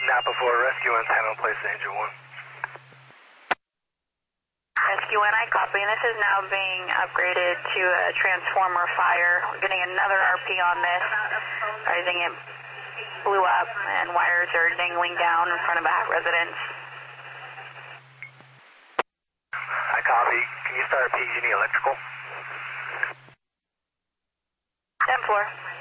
Napa 4, Rescue N, Panel Place, Danger 1. Rescue N, I copy, and this is now being upgraded to a transformer fire. We're getting another RP on this. Rising it blew up, and wires are dangling down in front of a residence. I copy. Can you start PG&E electrical? 10-4.